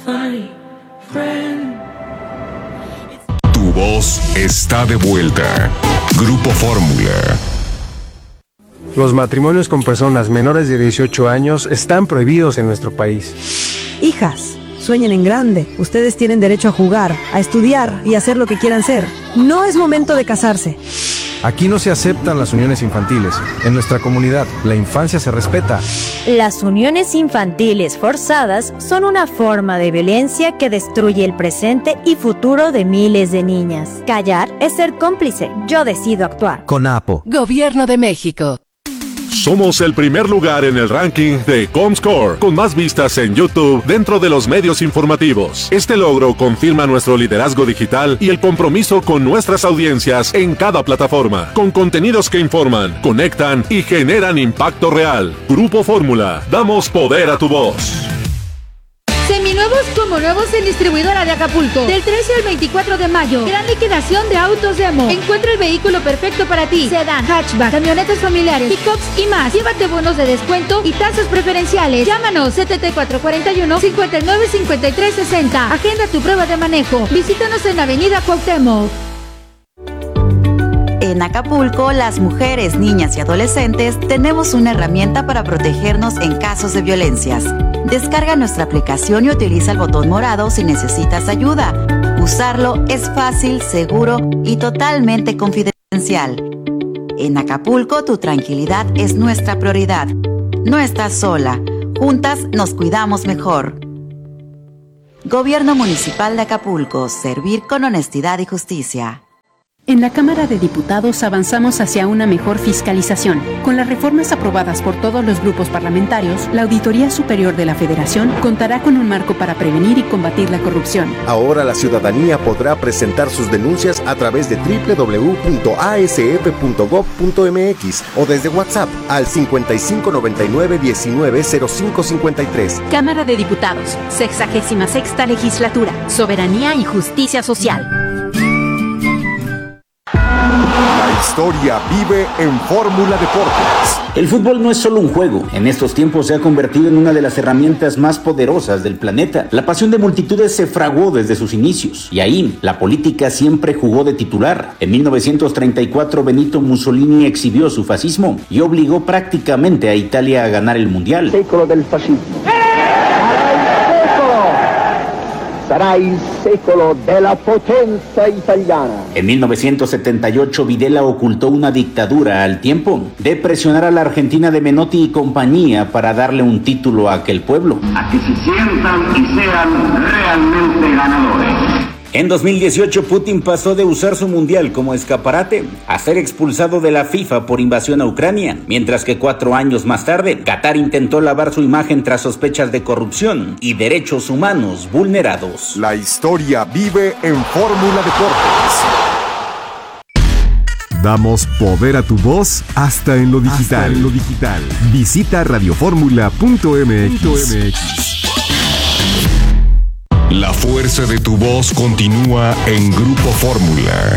Tu voz está de vuelta. Grupo Fórmula. Los matrimonios con personas menores de 18 años están prohibidos en nuestro país. Hijas, sueñen en grande. Ustedes tienen derecho a jugar, a estudiar y a hacer lo que quieran ser. No es momento de casarse. Aquí no se aceptan las uniones infantiles. En nuestra comunidad, la infancia se respeta. Las uniones infantiles forzadas son una forma de violencia que destruye el presente y futuro de miles de niñas. Callar es ser cómplice. Yo decido actuar. CONAPO. Gobierno de México. Somos el primer lugar en el ranking de Comscore, con más vistas en YouTube dentro de los medios informativos. Este logro confirma nuestro liderazgo digital y el compromiso con nuestras audiencias en cada plataforma, con contenidos que informan, conectan y generan impacto real. Grupo Fórmula, damos poder a tu voz. Seminuevos como nuevos en distribuidora de Acapulco. Del 13 al 24 de mayo. Gran liquidación de autos demo. Encuentra el vehículo perfecto para ti. Sedán, hatchback, camionetas familiares, pickups y más. Llévate bonos de descuento y tasas preferenciales. Llámanos 7441-595360. Agenda tu prueba de manejo. Visítanos en Avenida Cuauhtémoc. En Acapulco, las mujeres, niñas y adolescentes tenemos una herramienta para protegernos en casos de violencias. Descarga nuestra aplicación y utiliza el botón morado si necesitas ayuda. Usarlo es fácil, seguro y totalmente confidencial. En Acapulco, tu tranquilidad es nuestra prioridad. No estás sola. Juntas nos cuidamos mejor. Gobierno Municipal de Acapulco. Servir con honestidad y justicia. En la Cámara de Diputados avanzamos hacia una mejor fiscalización. Con las reformas aprobadas por todos los grupos parlamentarios, la Auditoría Superior de la Federación contará con un marco para prevenir y combatir la corrupción. Ahora la ciudadanía podrá presentar sus denuncias a través de www.asf.gov.mx o desde WhatsApp al 5599-190553. Cámara de Diputados, 66ª Legislatura, Soberanía y Justicia Social. La historia vive en Fórmula Deportes. El fútbol no es solo un juego. En estos tiempos se ha convertido en una de las herramientas más poderosas del planeta. La pasión de multitudes se fraguó desde sus inicios. Y ahí, la política siempre jugó de titular. En 1934, Benito Mussolini exhibió su fascismo y obligó prácticamente a Italia a ganar el Mundial. Secolo del fascismo. Sarà il secolo della potenza italiana. En 1978, Videla ocultó una dictadura al tiempo de presionar a la Argentina de Menotti y compañía para darle un título a aquel pueblo. A que se sientan y sean realmente ganadores. En 2018, Putin pasó de usar su mundial como escaparate a ser expulsado de la FIFA por invasión a Ucrania, mientras que 4 años más tarde, Qatar intentó lavar su imagen tras sospechas de corrupción y derechos humanos vulnerados. La historia vive en Fórmula Deportes. Damos poder a tu voz hasta en lo digital. Visita radioformula.mx. La fuerza de tu voz continúa en Grupo Fórmula.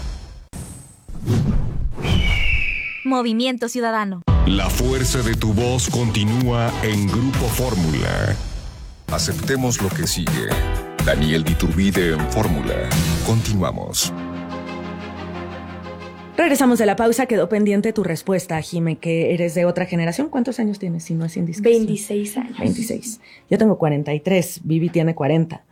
Movimiento Ciudadano. La fuerza de tu voz continúa en Grupo Fórmula. Aceptemos lo que sigue. Daniel Diturbide en Fórmula. Continuamos. Regresamos de la pausa. Quedó pendiente tu respuesta, Jime, que eres de otra generación. ¿Cuántos años tienes, si no es indiscreción? 26 años. 26. Yo tengo 43. Vivi tiene 40.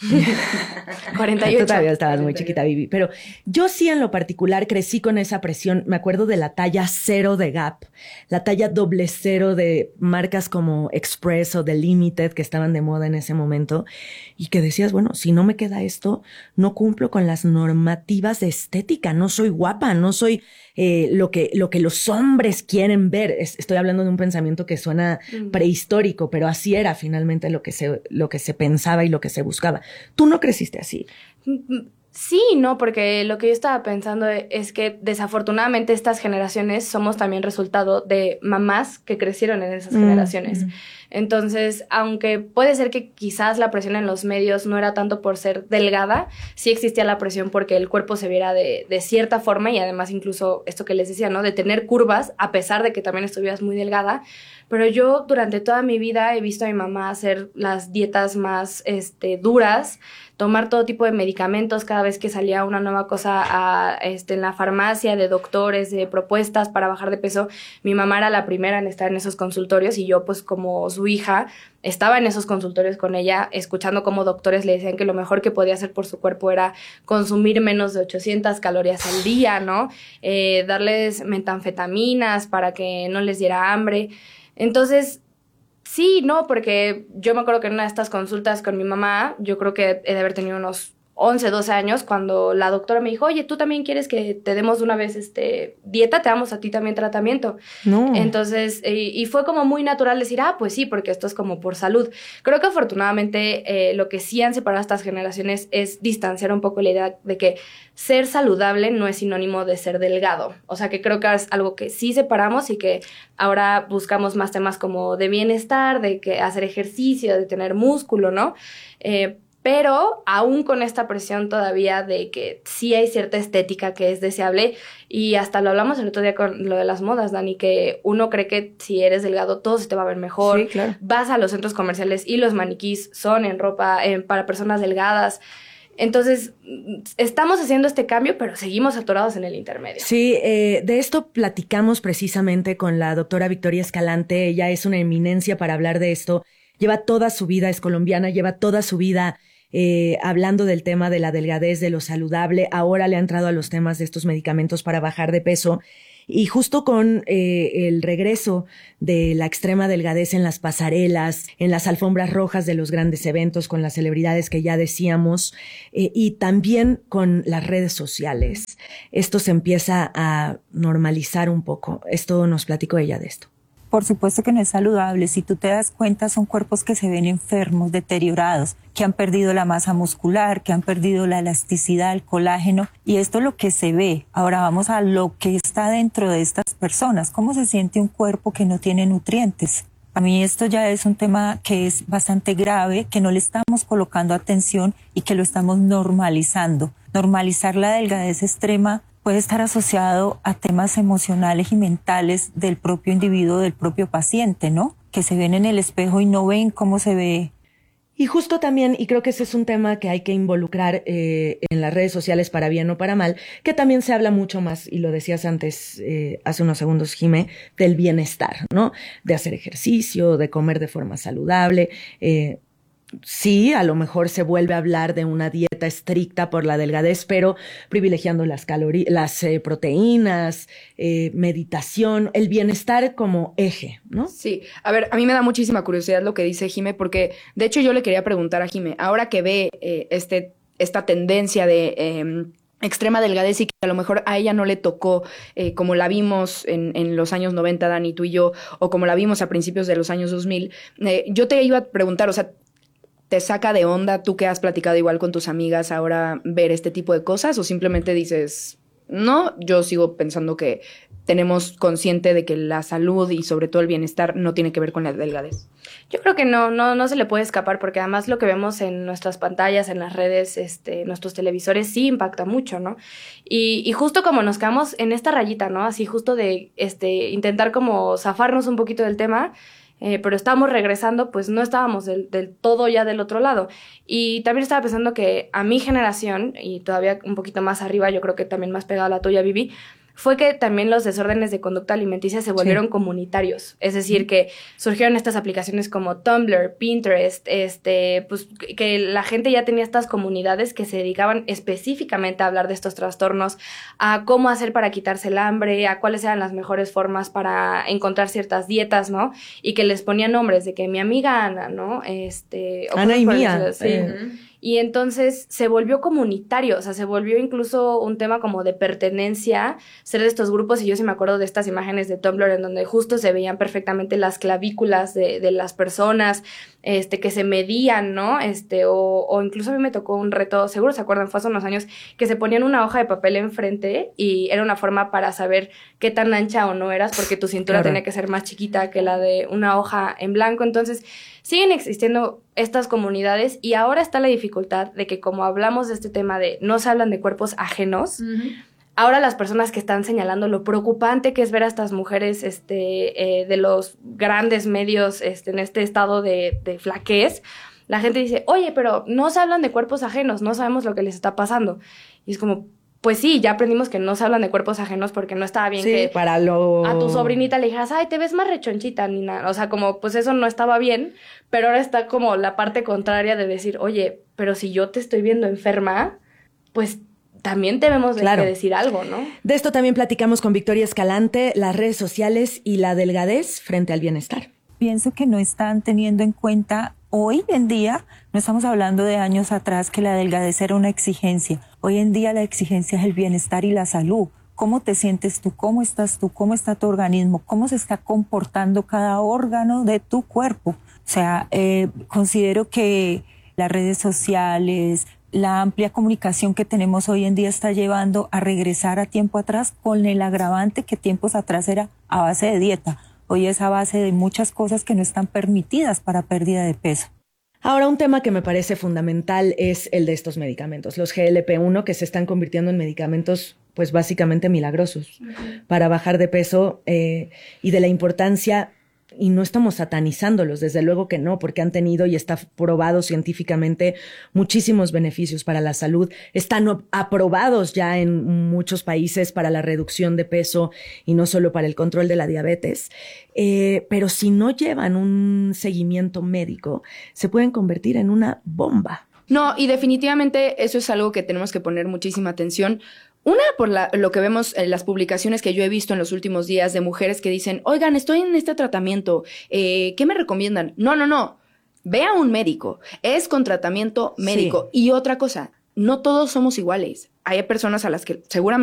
48. Tú todavía estabas muy chiquita, Vivi. Pero yo sí, en lo particular, crecí con esa presión. Me acuerdo de la talla 0 de Gap, la talla 00 de marcas como Express o The Limited, que estaban de moda en ese momento, y que decías, bueno, si no me queda esto, no cumplo con las normativas de estética, no soy guapa, no soy lo que los hombres quieren ver. Estoy hablando de un pensamiento que suena prehistórico, pero así era finalmente lo que se pensaba y lo que se buscaba. ¿Tú no creciste así? Sí, no, porque lo que yo estaba pensando es que desafortunadamente estas generaciones somos también resultado de mamás que crecieron en esas generaciones. Entonces, aunque puede ser que quizás la presión en los medios no era tanto por ser delgada, sí existía la presión porque el cuerpo se viera de cierta forma y además incluso esto que les decía, ¿no? De tener curvas, a pesar de que también estuvieras muy delgada. Pero yo durante toda mi vida he visto a mi mamá hacer las dietas más duras, tomar todo tipo de medicamentos cada vez que salía una nueva cosa en la farmacia, de doctores, de propuestas para bajar de peso. Mi mamá era la primera en estar en esos consultorios y yo, pues como su hija, estaba en esos consultorios con ella, escuchando cómo doctores le decían que lo mejor que podía hacer por su cuerpo era consumir menos de 800 calorías al día, ¿no? Darles metanfetaminas para que no les diera hambre. Entonces, sí, no, porque yo me acuerdo que en una de estas consultas con mi mamá, yo creo que he de haber tenido unos 11, 12 años, cuando la doctora me dijo, oye, ¿tú también quieres que te demos de una vez dieta? Te damos a ti también tratamiento. No. Entonces, y fue como muy natural decir, pues sí, porque esto es como por salud. Creo que afortunadamente lo que sí han separado estas generaciones es distanciar un poco la idea de que ser saludable no es sinónimo de ser delgado. O sea, que creo que es algo que sí separamos y que ahora buscamos más temas como de bienestar, de que hacer ejercicio, de tener músculo, ¿no? Pero aún con esta presión todavía de que sí hay cierta estética que es deseable, y hasta lo hablamos el otro día con lo de las modas, Dani, que uno cree que si eres delgado todo se te va a ver mejor. Sí, claro. Vas a los centros comerciales y los maniquís son en ropa para personas delgadas. Entonces, estamos haciendo este cambio, pero seguimos atorados en el intermedio. Sí, de esto platicamos precisamente con la doctora Victoria Escalante. Ella es una eminencia para hablar de esto. Lleva toda su vida, es colombiana, lleva toda su vida hablando del tema de la delgadez, de lo saludable. Ahora le ha entrado a los temas de estos medicamentos para bajar de peso. Y justo con el regreso de la extrema delgadez en las pasarelas, en las alfombras rojas de los grandes eventos, con las celebridades que ya decíamos, y también con las redes sociales, esto se empieza a normalizar un poco. Esto nos platicó ella de esto. Por supuesto que no es saludable. Si tú te das cuenta, son cuerpos que se ven enfermos, deteriorados, que han perdido la masa muscular, que han perdido la elasticidad, el colágeno, y esto es lo que se ve. Ahora vamos a lo que está dentro de estas personas. ¿Cómo se siente un cuerpo que no tiene nutrientes? A mí esto ya es un tema que es bastante grave, que no le estamos colocando atención y que lo estamos normalizando. Normalizar la delgadez extrema puede estar asociado a temas emocionales y mentales del propio individuo, del propio paciente, ¿no? Que se ven en el espejo y no ven cómo se ve. Y justo también, y creo que ese es un tema que hay que involucrar en las redes sociales para bien o para mal, que también se habla mucho más, y lo decías antes, hace unos segundos, Jimé, del bienestar, ¿no? De hacer ejercicio, de comer de forma saludable. Sí, a lo mejor se vuelve a hablar de una dieta estricta por la delgadez, pero privilegiando las proteínas, meditación, el bienestar como eje, ¿no? Sí, a ver, a mí me da muchísima curiosidad lo que dice Jimé, porque de hecho yo le quería preguntar a Jimé, ahora que ve esta tendencia de extrema delgadez y que a lo mejor a ella no le tocó como la vimos en los años 90, Dani, tú y yo, o como la vimos a principios de los años 2000, yo te iba a preguntar, o sea, ¿te saca de onda tú que has platicado igual con tus amigas ahora ver este tipo de cosas? ¿O simplemente dices, no, yo sigo pensando que tenemos consciente de que la salud y sobre todo el bienestar no tiene que ver con la delgadez? Yo creo que no se le puede escapar, porque además lo que vemos en nuestras pantallas, en las redes, nuestros televisores, sí impacta mucho, ¿no? Y justo como nos quedamos en esta rayita, ¿no? Así justo de intentar como zafarnos un poquito del tema, pero estábamos regresando, pues no estábamos del todo ya del otro lado. Y también estaba pensando que a mi generación, y todavía un poquito más arriba, yo creo que también más pegada a la tuya, Vivi, fue que también los desórdenes de conducta alimenticia se volvieron comunitarios. Es decir, que surgieron estas aplicaciones como Tumblr, Pinterest, pues que la gente ya tenía estas comunidades que se dedicaban específicamente a hablar de estos trastornos, a cómo hacer para quitarse el hambre, a cuáles eran las mejores formas para encontrar ciertas dietas, ¿no? Y que les ponían nombres de que mi amiga Ana, ¿no? Ana y Mía. Sí. Y entonces se volvió comunitario, o sea, se volvió incluso un tema como de pertenencia, ser de estos grupos. Y yo sí me acuerdo de estas imágenes de Tumblr en donde justo se veían perfectamente las clavículas de las personas, que se medían, ¿no? O incluso a mí me tocó un reto, seguro se acuerdan, fue hace unos años, que se ponían una hoja de papel enfrente y era una forma para saber qué tan ancha o no eras, porque tu cintura tenía que ser más chiquita que la de una hoja en blanco. Entonces, siguen existiendo estas comunidades y ahora está la dificultad de que, como hablamos de este tema de no se hablan de cuerpos ajenos, ahora las personas que están señalando lo preocupante que es ver a estas mujeres de los grandes medios en este estado de flaquez, la gente dice, oye, pero no se hablan de cuerpos ajenos, no sabemos lo que les está pasando. Y es como, pues sí, ya aprendimos que no se hablan de cuerpos ajenos porque no estaba bien que a tu sobrinita le dijeras, ay, te ves más rechonchita, ni nada. O sea, como, pues eso no estaba bien, pero ahora está como la parte contraria de decir, oye, pero si yo te estoy viendo enferma, pues también debemos que decir algo, ¿no? De esto también platicamos con Victoria Escalante, las redes sociales y la delgadez frente al bienestar. Pienso que no están teniendo en cuenta, hoy en día, no estamos hablando de años atrás que la delgadez era una exigencia. Hoy en día la exigencia es el bienestar y la salud. ¿Cómo te sientes tú? ¿Cómo estás tú? ¿Cómo está tu organismo? ¿Cómo se está comportando cada órgano de tu cuerpo? O sea, considero que las redes sociales, la amplia comunicación que tenemos hoy en día está llevando a regresar a tiempo atrás, con el agravante que tiempos atrás era a base de dieta. Hoy es a base de muchas cosas que no están permitidas para pérdida de peso. Ahora, un tema que me parece fundamental es el de estos medicamentos, los GLP-1, que se están convirtiendo en medicamentos pues básicamente milagrosos para bajar de peso, y de la importancia, y no estamos satanizándolos, desde luego que no, porque han tenido y está probado científicamente muchísimos beneficios para la salud. Están aprobados ya en muchos países para la reducción de peso y no solo para el control de la diabetes. Pero si no llevan un seguimiento médico, se pueden convertir en una bomba. No, y definitivamente eso es algo que tenemos que poner muchísima atención. Una, por lo que vemos en las publicaciones que yo he visto en los últimos días de mujeres que dicen, oigan, estoy en este tratamiento, ¿qué me recomiendan? No. Ve a un médico. Es con tratamiento médico. Sí. Y otra cosa, no todos somos iguales. Hay personas a las que seguramente